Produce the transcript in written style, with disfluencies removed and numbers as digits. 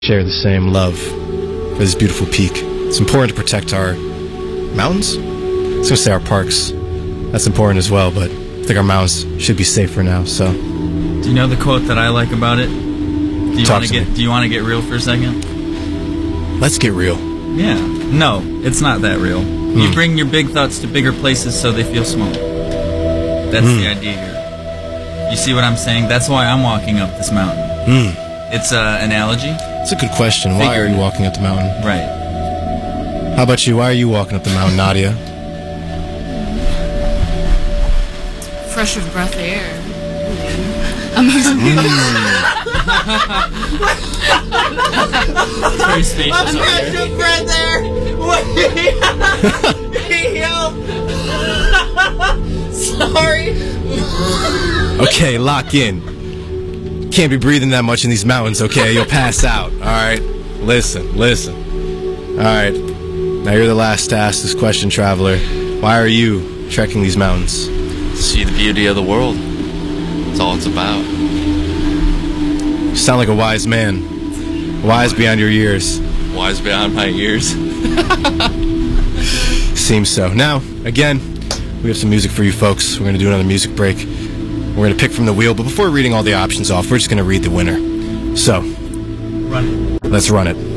share the same love for this beautiful peak. It's important to protect our mountains. I was going to say our parks. That's important as well, but I think our mountains should be safer now, so. Do you know the quote that I like about it? Do you want to get real for a second? Let's get real. Yeah. No, it's not that real. You bring your big thoughts to bigger places so they feel small. That's the idea here. You see what I'm saying? That's why I'm walking up this mountain. It's an analogy. It's a good question. Why are you walking up the mountain? Right. How about you? Why are you walking up the mountain, Nadia? Fresh of breath air. It's very spacious. Fresh of breath air. Wait. Help. Sorry. Okay, lock in. Can't be breathing that much in these mountains, okay? You'll pass out, alright? Listen. Alright, now you're the last to ask this question, traveler. Why are you trekking these mountains? See the beauty of the world. That's all it's about. You sound like a wise man. Wise beyond your years. Wise beyond my years. Seems so. Now, again, we have some music for you folks. We're going to do another music break. We're going to pick from the wheel, but before reading all the options off, we're just going to read the winner. So, Run it. let's run it.